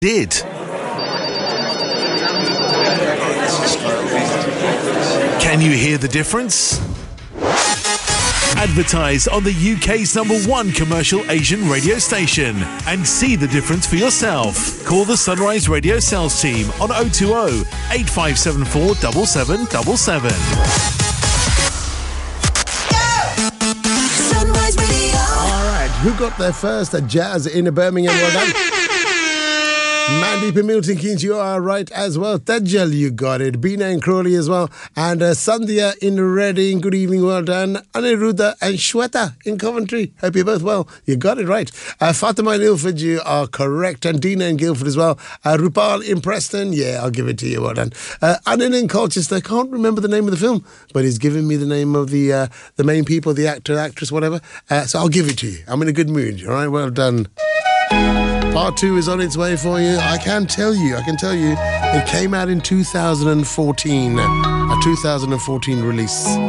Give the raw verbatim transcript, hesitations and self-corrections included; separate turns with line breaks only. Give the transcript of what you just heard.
did. Can you hear the difference? Advertise on the U K's number one commercial Asian radio station and see the difference for yourself. Call the Sunrise Radio sales team on oh two oh, eight five seven four, seven seven seven seven.
Sunrise Radio.
All right, who got there first? The Jazz in Birmingham. Well done. Mandy from Milton Keynes, you are right as well. Tejal, you got it. Bina and Crawley as well. And uh, Sandhya in Reading, good evening, well done. Aniruddha and Shweta in Coventry. Hope you're both well. You got it right. Uh, Fatima and Ilford, you are correct. And Dina in Guildford as well. Uh, Rupal in Preston, yeah, I'll give it to you, well done. Uh, Anil in Colchester, can't remember the name of the film, but he's given me the name of the uh, the main people, the actor, actress, whatever. Uh, so I'll give it to you. I'm in a good mood, all right, well done. Part two is on its way for you. I can tell you, I can tell you, it came out in two thousand fourteen. A two thousand fourteen release.